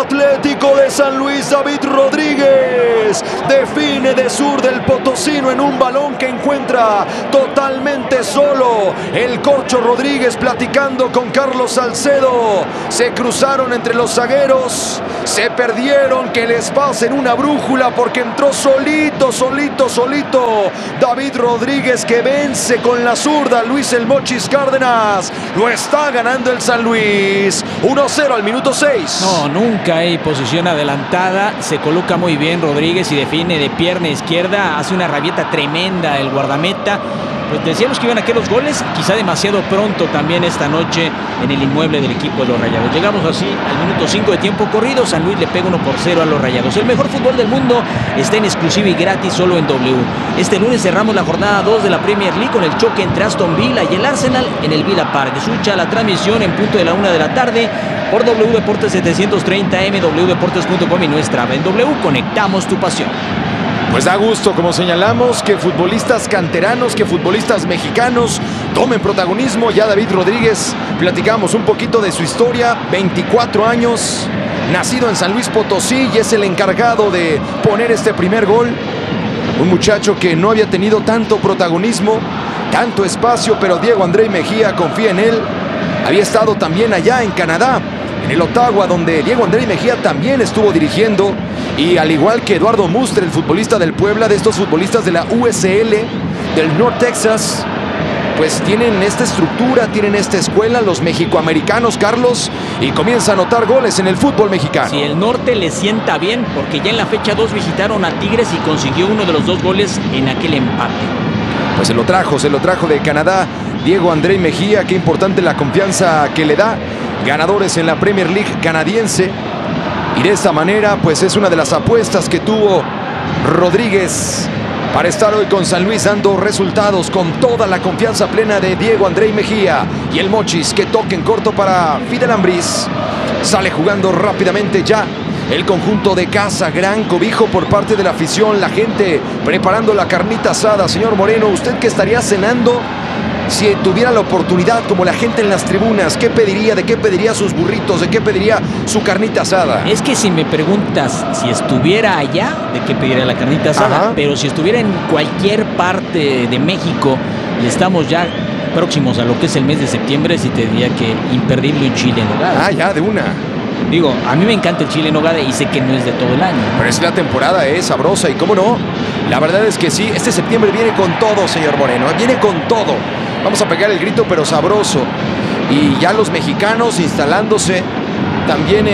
Atlético de San Luis. David Rodríguez define de sur del potosino en un balón que encuentra totalmente solo. El Corcho Rodríguez platicando con Carlos Salcedo. Se cruzaron entre los zagueros, se perdieron, que les pasen una brújula porque entró solito. David Rodríguez, que vence con la zurda Luis El Mochis Cárdenas. Lo está ganando el San Luis. 1-0 al minuto 6. No, nunca hay posición adelantada. Se coloca muy bien Rodríguez y define de pierna izquierda. Hace una rabieta tremenda el guardameta. Pues decíamos que iban a quedar los goles, quizá demasiado pronto también esta noche en el inmueble del equipo de los Rayados. Llegamos así al minuto 5 de tiempo corrido. San Luis le pega 1-0 a los Rayados. El mejor fútbol del mundo está en exclusiva y gratis solo en W. Este lunes cerramos la jornada 2 de la Premier League con el choque entre Aston Villa y el Arsenal en el Villa Park. Escucha la transmisión en punto de la 1 de la tarde por W Deportes 730M, wdeportes.com y nuestra app en W. Conectamos tu pasión. Pues da gusto, como señalamos, que futbolistas canteranos, que futbolistas mexicanos tomen protagonismo. Ya David Rodríguez, platicamos un poquito de su historia, 24 años, nacido en San Luis Potosí y es el encargado de poner este primer gol. Un muchacho que no había tenido tanto protagonismo, tanto espacio, pero Diego André Mejía confía en él. Había estado también allá en Canadá, en el Ottawa, donde Diego André Mejía también estuvo dirigiendo. Y al igual que Eduardo Mustre, el futbolista del Puebla, de estos futbolistas de la USL, del North Texas, pues tienen esta estructura, tienen esta escuela, los mexicoamericanos, Carlos, y comienza a anotar goles en el fútbol mexicano. Si el norte le sienta bien, porque ya en la fecha 2 visitaron a Tigres y consiguió uno de los 2 goles en aquel empate. Pues se lo trajo de Canadá Diego André Mejía. Qué importante la confianza que le da. Ganadores en la Premier League canadiense. Y de esta manera, pues es una de las apuestas que tuvo Rodríguez para estar hoy con San Luis dando resultados con toda la confianza plena de Diego André Mejía. Y el Mochis que toca en corto para Fidel Ambriz. Sale jugando rápidamente ya el conjunto de casa. Gran cobijo por parte de la afición, la gente preparando la carnita asada. Señor Moreno, ¿usted qué estaría cenando si tuviera la oportunidad, como la gente en las tribunas? ¿Qué pediría? ¿De qué pediría sus burritos? ¿De qué pediría su carnita asada? Es que si me preguntas si estuviera allá, ¿de qué pediría la carnita asada? Ajá. Pero si estuviera en cualquier parte de México y estamos ya próximos a lo que es el mes de septiembre, sí te diría que imperdible un chile en nogada. Ah, ya, de una. Digo, a mí me encanta el chile en nogada y sé que no es de todo el año. Pero es la temporada, es sabrosa y cómo no. La verdad es que sí, este septiembre viene con todo, señor Moreno. Viene con todo. Vamos a pegar el grito, pero sabroso. Y ya los mexicanos instalándose también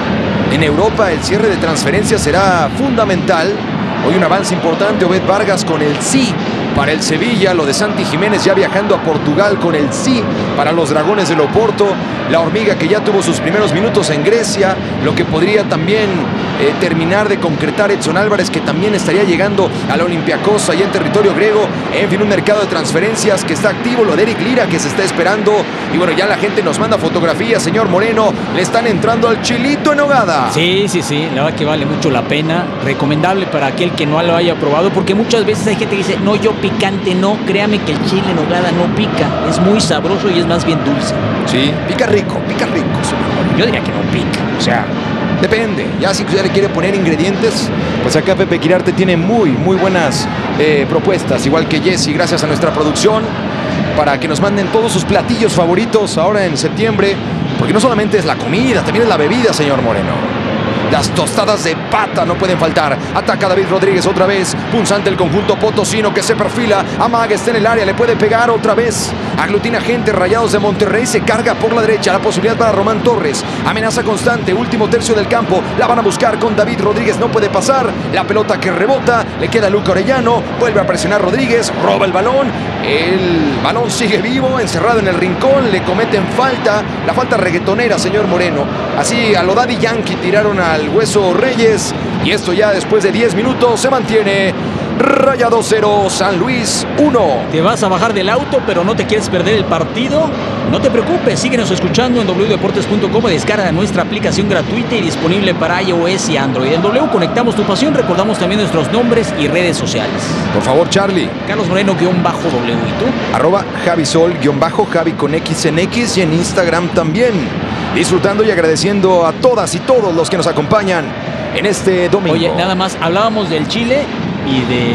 en Europa. El cierre de transferencias será fundamental. Hoy un avance importante, Obed Vargas con el sí para el Sevilla. Lo de Santi Jiménez ya viajando a Portugal con el sí para los Dragones del Oporto. La Hormiga que ya tuvo sus primeros minutos en Grecia. Lo que podría también terminar de concretar Edson Álvarez, que también estaría llegando al Olympiacos allá en territorio griego. En fin, un mercado de transferencias que está activo. Lo de Eric Lira que se está esperando. Y bueno, ya la gente nos manda fotografías, señor Moreno. Le están entrando al chilito en nogada. Sí, la verdad que vale mucho la pena. Recomendable para aquel que no lo haya probado, porque muchas veces hay gente que dice, no, yo picante no. Créame que el chile en nogada no pica. Es muy sabroso y es más bien dulce. Sí, pica rico, señor Moreno. Yo diría que no pica, o sea, depende. Ya si usted le quiere poner ingredientes, pues acá Pepe Quirarte tiene muy buenas propuestas, igual que Jessy, gracias a nuestra producción, para que nos manden todos sus platillos favoritos ahora en septiembre, porque no solamente es la comida, también es la bebida, señor Moreno. Las tostadas de pata no pueden faltar. Ataca David Rodríguez otra vez. Punzante el conjunto potosino que se perfila. Amaga está en el área, le puede pegar otra vez. Aglutina gente, Rayados de Monterrey. Se carga por la derecha. La posibilidad para Román Torres. Amenaza constante. Último tercio del campo. La van a buscar con David Rodríguez. No puede pasar. La pelota que rebota. Le queda a Luca Orellano. Vuelve a presionar Rodríguez. Roba el balón. El balón sigue vivo. Encerrado en el rincón. Le cometen falta. La falta reggaetonera, señor Moreno. Así a lo Daddy Yankee tiraron al Hueso Reyes. Y esto ya después de 10 minutos se mantiene. Rayados 0, San Luis 1. Te vas a bajar del auto, pero no te quieres perder el partido. No te preocupes, síguenos escuchando en wdeportes.com. Descarga nuestra aplicación gratuita y disponible para iOS y Android. En W conectamos tu pasión. Recordamos también nuestros nombres y redes sociales. Por favor, Charlie. Carlos Moreno _W. ¿Y tú? @Javisol_ Javi con X en X y en Instagram también. disfrutando y agradeciendo a todas y todos los que nos acompañan en este domingo. Oye, nada más, hablábamos del chile y de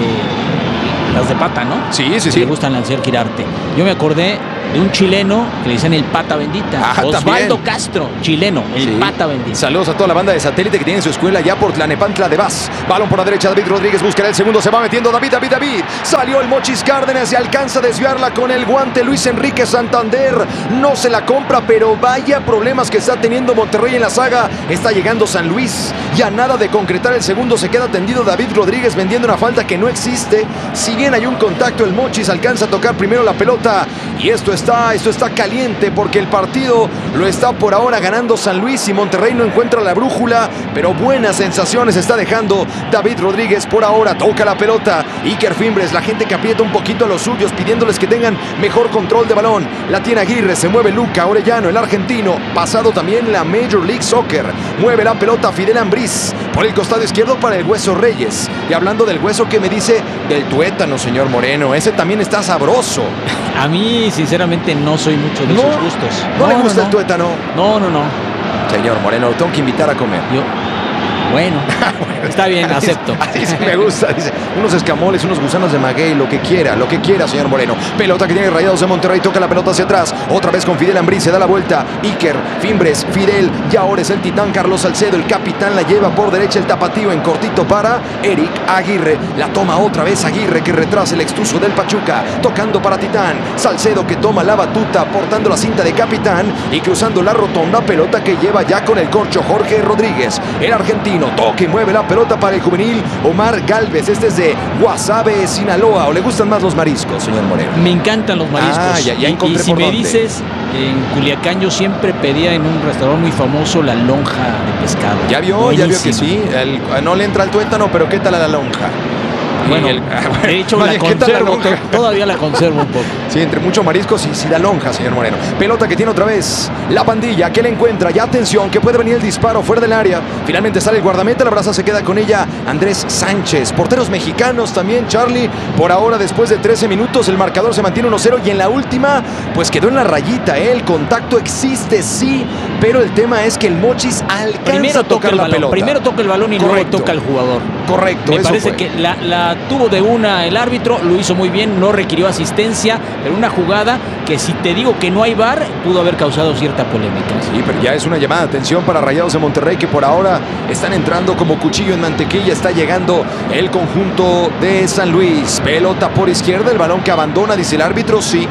las de pata, ¿no? Sí. Que le gustan al señor Quirarte. Yo me acordé de un chileno que le dicen el pata bendita. Osvaldo Castro, chileno, el pata bendita. Saludos a toda la banda de satélite que tiene su escuela ya por Tlanepantla de Vaz. Balón por la derecha, David Rodríguez busca el segundo, se va metiendo David. Salió el Mochis Cárdenas y alcanza a desviarla con el guante Luis Enrique Santander. No se la compra, pero vaya problemas que está teniendo Monterrey en la saga. Está llegando San Luis. Ya nada de concretar el segundo, se queda tendido David Rodríguez vendiendo una falta que no existe. Si bien hay un contacto, el Mochis alcanza a tocar primero la pelota. Y esto está caliente porque el partido lo está por ahora ganando San Luis y Monterrey no encuentra la brújula, pero buenas sensaciones está dejando David Rodríguez. Por ahora toca la pelota Iker Fimbres, la gente que aprieta un poquito a los suyos pidiéndoles que tengan mejor control de balón. La tiene Aguirre, se mueve Luca Orellano, el argentino, pasado también la Major League Soccer. Mueve la pelota Fidel Ambriz por el costado izquierdo para el Hueso Reyes. Y hablando del Hueso, ¿qué me dice del tuétano, señor Moreno? Ese también está sabroso. A mí, sinceramente, no soy mucho de esos gustos. ¿No le gusta el tuétano? No. Señor Moreno, lo tengo que invitar a comer. Bueno, está bien, acepto. Dice, me gusta, dice, unos escamoles, unos gusanos de maguey, lo que quiera, señor Moreno. Pelota que tiene Rayados de Monterrey, toca la pelota hacia atrás, otra vez con Fidel Ambriz, se da la vuelta, Iker, Fimbres, Fidel, y ahora es el titán Carlos Salcedo, el capitán la lleva por derecha, el tapatío en cortito para Eric Aguirre, la toma otra vez Aguirre que retrasa el extuso del Pachuca, tocando para Titán, Salcedo que toma la batuta, portando la cinta de capitán y cruzando la rotonda, pelota que lleva ya con el corcho Jorge Rodríguez, el argentino. Toca y mueve la pelota para el juvenil Omar Galvez. Este es de Guasave, Sinaloa. ¿O le gustan más los mariscos, señor Moreno? Me encantan los mariscos. Ya encontré y si me dices, en Culiacán yo siempre pedía en un restaurante muy famoso la lonja de pescado. Ya vio que sí. No le entra el tuétano, pero ¿qué tal a la lonja? Bueno, de hecho la conservo, todavía la conservo un poco. Sí, entre muchos mariscos y sí la lonja, señor Moreno. Pelota que tiene otra vez la pandilla, que le encuentra, ya atención, que puede venir el disparo fuera del área. Finalmente sale el guardameta, la braza se queda con ella Andrés Sánchez. Porteros mexicanos también, Charlie. Por ahora, después de 13 minutos, el marcador se mantiene 1-0 y en la última, pues quedó en la rayita, ¿eh? El contacto existe, sí, pero el tema es que el Mochis alcanza a tocar la pelota. Primero toca el balón y luego toca el jugador. Correcto, Me parece que la tuvo de una el árbitro, lo hizo muy bien, no requirió asistencia, pero una jugada que si te digo que no hay VAR, pudo haber causado cierta polémica. Sí, pero ya es una llamada de atención para Rayados de Monterrey, que por ahora están entrando como cuchillo en mantequilla. Está llegando el conjunto de San Luis. Pelota por izquierda, el balón que abandona, dice el árbitro, sí.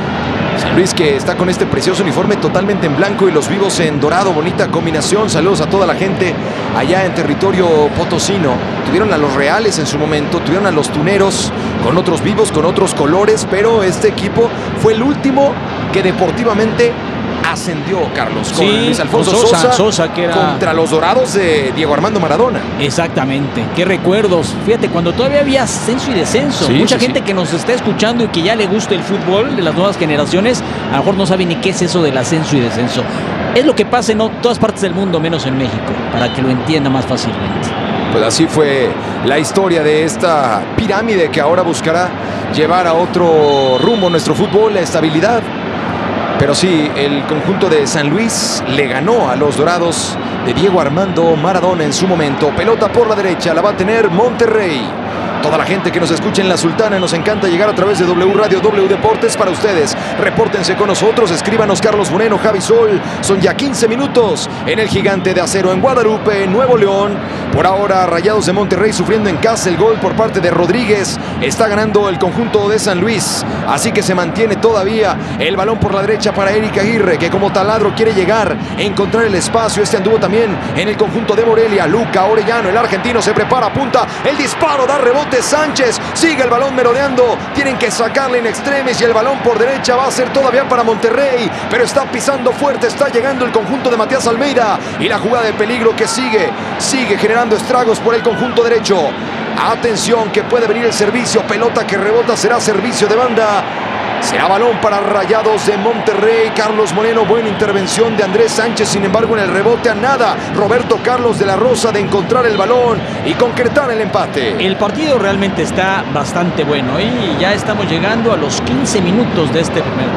San Luis que está con este precioso uniforme totalmente en blanco y los vivos en dorado, bonita combinación. Saludos a toda la gente allá en territorio potosino. Tuvieron a los Reales en su momento, tuvieron a los Tuneros con otros vivos, con otros colores, pero este equipo fue el último que deportivamente ascendió, Carlos, con Luis Alfonso Sosa, que era contra los Dorados de Diego Armando Maradona. Exactamente, qué recuerdos. Fíjate, cuando todavía había ascenso y descenso. Mucha gente que nos está escuchando y que ya le gusta el fútbol de las nuevas generaciones, a lo mejor no sabe ni qué es eso del ascenso y descenso. Es lo que pasa en todas partes del mundo, menos en México, para que lo entienda más fácilmente. Pues así fue la historia de esta pirámide que ahora buscará llevar a otro rumbo nuestro fútbol, la estabilidad. Pero sí, el conjunto de San Luis le ganó a los Dorados de Diego Armando Maradona en su momento. Pelota por la derecha, la va a tener Monterrey. Toda la gente que nos escucha en La Sultana, nos encanta llegar a través de W Radio, W Deportes para ustedes. Repórtense con nosotros, escríbanos Carlos Moreno, Javi Sol. Son ya 15 minutos en el Gigante de Acero en Guadalupe, Nuevo León. Por ahora, Rayados de Monterrey sufriendo en casa, el gol por parte de Rodríguez. Está ganando el conjunto de San Luis, así que se mantiene todavía el balón por la derecha para Eric Aguirre, que como taladro quiere llegar, encontrar el espacio. Este anduvo también en el conjunto de Morelia. Luca Orellano, el argentino, se prepara, apunta, el disparo, da rebote Sánchez, sigue el balón merodeando, tienen que sacarle en extremis y el balón por derecha va a ser todavía para Monterrey, pero está pisando fuerte, está llegando el conjunto de Matías Almeida y la jugada de peligro que sigue generando estragos por el conjunto derecho. Atención que puede venir el servicio, pelota que rebota, será servicio de banda. Será balón para Rayados de Monterrey. Carlos Moreno, buena intervención de Andrés Sánchez, sin embargo en el rebote a nada. Roberto Carlos de la Rosa de encontrar el balón y concretar el empate. El partido realmente está bastante bueno y ya estamos llegando a los 15 minutos de este primer tiempo.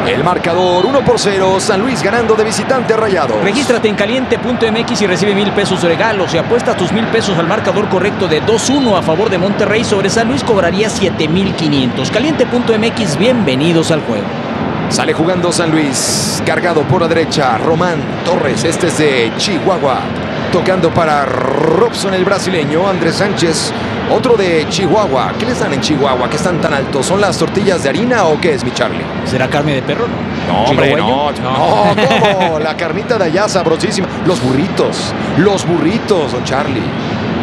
El marcador 1-0, San Luis ganando de visitante a Rayados. Regístrate en caliente.mx y recibe 1,000 pesos de regalo. Si apuestas tus 1,000 pesos al marcador correcto de 2-1 a favor de Monterrey sobre San Luis, cobraría 7,500. Caliente.mx, bienvenidos al juego. Sale jugando San Luis, cargado por la derecha, Román Torres, este es de Chihuahua. Tocando para Robson, el brasileño, Andrés Sánchez, otro de Chihuahua. ¿Qué les dan en Chihuahua que están tan altos? ¿Son las tortillas de harina o qué es, mi Charlie? ¿Será carne de perro? No, hombre, no, ¿cómo? La carnita de allá sabrosísima. Los burritos, don Charlie.